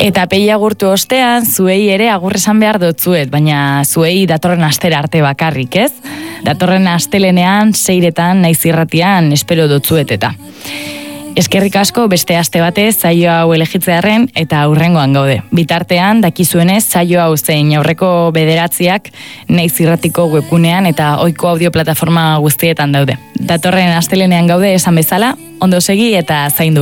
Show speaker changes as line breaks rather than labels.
Eta peia agurtu ostean, zuei ere agur esan behar dotzuet, baina zuei datorren astera arte bakarrik, ez? Datorren astelenean, 6etan, naiz irratian, espero dotzuet eta. Eskerrik asko beste aste batez saio hau elegitzearren eta aurrengoan gaude. Bitartean, dakizuenez, saio hau zein aurreko 9ak naiz irratiko webgunean eta ohiko audio plataforma guztietan daude. Datorren astelenean gaude esan bezala, ondo segi eta zaindu.